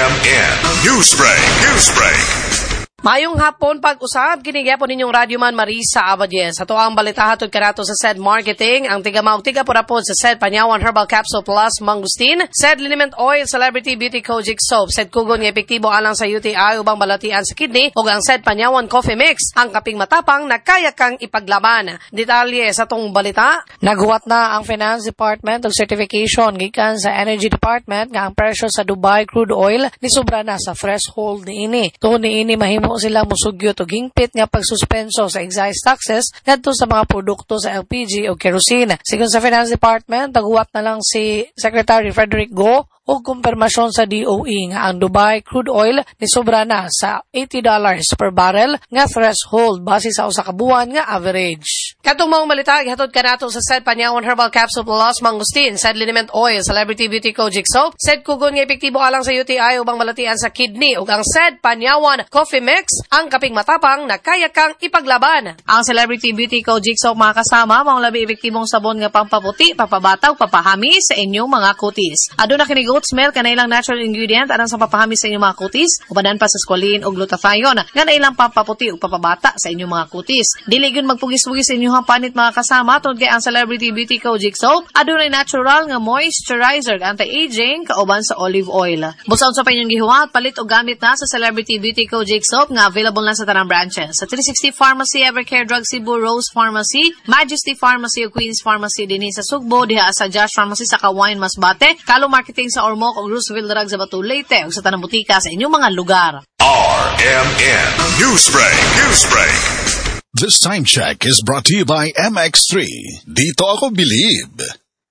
RMN Newsbreak. Mayong hapon pag-usab, kinigyapo ninyong radyoman Marisa Abadien. Sa tuang balita hatod kanato sa SED Marketing, ang tiga-maog tiga-purapod sa SED Panyawan Herbal Capsule Plus Mangustin, SED Liniment Oil Celebrity Beauty Kojic Soap, SED Kugon nga epektibo alang sa UTI ubang balatian sa kidney, ug ang SED Panyawan Coffee Mix, ang kaping matapang na kaya kang ipaglaban. Detalye sa tong balita, naghuwat na ang Finance Department og certification gikan sa Energy Department nga ang presyo sa Dubai crude oil ni sobra na sa threshold niini. Tuon niini mahimo sila musugyo og hingpit nga pagsuspenso sa excise taxes ngadto sa mga produkto sa LPG o kerosene. Sigon sa Finance Department, naghuwat na lang si Secretary Frederick Go o kumpirmasyon sa DOE nga ang Dubai crude oil ni sobra na sa $80 per barrel nga threshold base sa usa ka buwan nga average. Katong mga balita gihatod kanato sa SED Panyawan Herbal Capsule Plus Mangustin, SED Liniment Oil Celebrity Beauty Kojic Soap, SED Kugon nga epektibo alang sa UTI ubang balatian sa kidney, ug ang SED Panyawan Coffee Mix, ang kaping matapang na kaya kang ipaglaban. Ang Celebrity Beauty Kojic Soap mga kasama, mga labi epektibong sabon nga pampaputi, papabataw, papahami sa inyong mga kutis. Aduna kini goat's milk na ilang natural ingredient alang sa papahami sa inyong mga kutis, ubanan pa sa squalene o glutathione nga ilang pampaputi o papabata sa inyong mga kutis. Dili gyud magpugis-pugis sa inyong panit mga kasama tungod kay ang Celebrity Beauty Kojic Soap adunay natural nga moisturizer, anti-aging kauban sa olive oil. Busaon sa pa inyong gihuwat, palit o gamit na sa Celebrity Beauty Kojic Soap nga available na sa tanang branches sa 360 Pharmacy, Evercare Drug Cebu, Rose Pharmacy, Majesty Pharmacy o Queen's Pharmacy dinhi sa Sugbo, diha sa Josh Pharmacy sa Kawayan Masbate, Kalo Marketing sa Ormoc o Roosevelt Drug sa Batu Leyte ug sa tanang butika sa inyong mga lugar. RMN Newsbreak. This time check is brought to you by MX3. Dito ako bilib.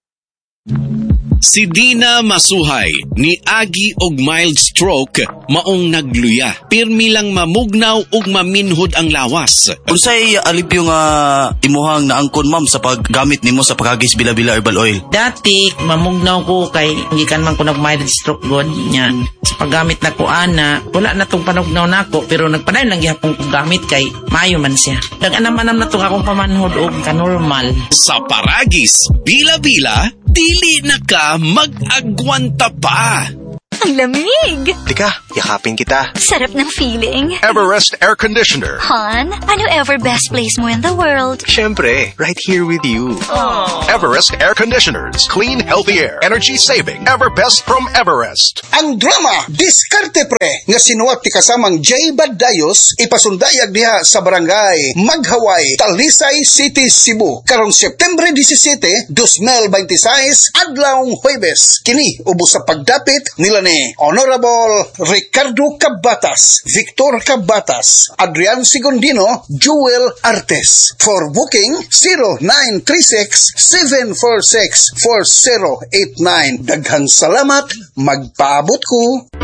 Si Dina Masuhay ni Agi og mild stroke maong nagluya. Pirmi lang mamugnaw ug maminhod ang lawas. Unsay alipyo nga imuhang naangkon ma'am sa paggamit nimo sa pagagis bila-bila herbal oil? Dati mamugnaw ko kay gikan man ko nag mild stroke god nya. Sa paggamit na ko ana, wala na tong panugnaw nako pero nagpadayon lang gyapon ko gamit kay maayo man siya. Dag-anam-anam na tong akong pamanhod og kanormal. Sa paragis bila-bila dili na ka mag-agwanta pa. Ang lamig! Tika, yakapin kita. Sarap ng feeling. Everest Air Conditioner. Han, ano ever best place mo in the world? Siyempre, right here with you. Aww. Everest Air Conditioners. Clean, healthy air. Energy saving. Ever best from Everest. Ang drama, Diskarte Pre, nga sinuwat ti kasamang J. Badayos, ipasundayag diha sa barangay Maghaway, Talisay City, Cebu. Karong September 17, 2026, adlawng Huwebes. Kini, ubos sa pagdapit nila ni Honorable Ricardo Cabatas, Victor Cabatas, Adrian Sigondino, Jewel Artes. For booking, 0936-746-4089. Daghang salamat, magpaabot ko.